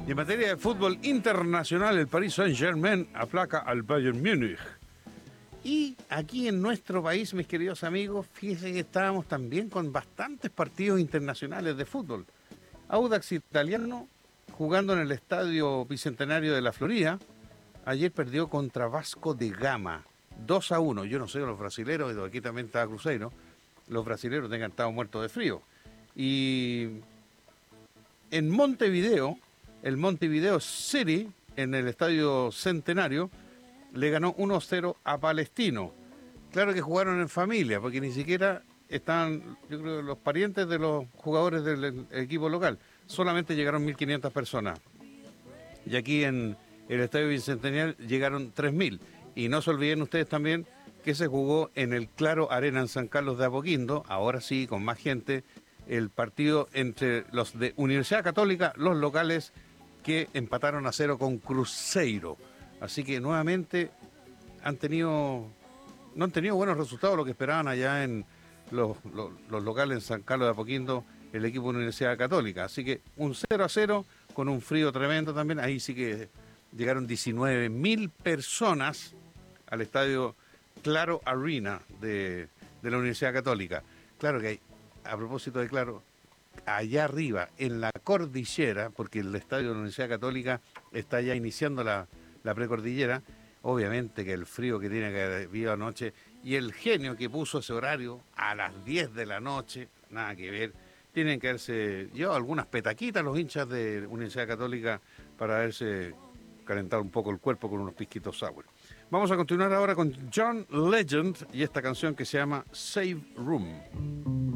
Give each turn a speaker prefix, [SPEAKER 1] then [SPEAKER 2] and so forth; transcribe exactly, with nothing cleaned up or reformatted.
[SPEAKER 1] Y en materia de fútbol internacional, el Paris Saint-Germain aplaca al Bayern Múnich. Y aquí en nuestro país, mis queridos amigos, fíjense que estábamos también con bastantes partidos internacionales de fútbol. Audax Italiano, jugando en el Estadio Bicentenario de la Florida, ayer perdió contra Vasco de Gama, dos a uno. Yo no sé, los brasileros, aquí también estaba Cruzeiro, los brasileros tengan estado muertos de frío. Y en Montevideo, el Montevideo City, en el Estadio Centenario, le ganó uno a cero a Palestino. Claro que jugaron en familia, porque ni siquiera estaban, yo creo, los parientes de los jugadores del equipo local. Solamente llegaron mil quinientas personas. Y aquí en el Estadio Bicentenarial llegaron tres mil. Y no se olviden ustedes también que se jugó en el Claro Arena en San Carlos de Apoquindo, ahora sí, con más gente, el partido entre los de Universidad Católica, los locales, que empataron a cero con Cruzeiro. Así que nuevamente han tenido, no han tenido buenos resultados lo que esperaban allá en los, los, los locales en San Carlos de Apoquindo, el equipo de Universidad Católica. Así que un cero a cero con un frío tremendo también. Ahí sí que llegaron diecinueve mil personas al estadio Claro Arena de, de la Universidad Católica. Claro que hay, a propósito de Claro, allá arriba, en la cordillera, porque el estadio de la Universidad Católica está ya iniciando la, la precordillera, obviamente que el frío que tiene que haber habido anoche y el genio que puso ese horario a las diez de la noche, nada que ver, tienen que haberse llevado algunas petaquitas los hinchas de la Universidad Católica para haberse calentado un poco el cuerpo con unos pisquitos sour. Vamos a continuar ahora con John Legend y esta canción que se llama Save Room.